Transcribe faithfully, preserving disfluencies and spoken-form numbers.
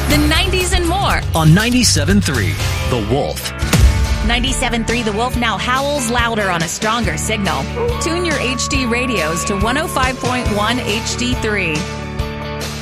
the nineties, and more. On ninety-seven point three, The Wolf. ninety-seven point three The Wolf now howls louder on a stronger signal. Tune your H D radios to one oh five point one H D three.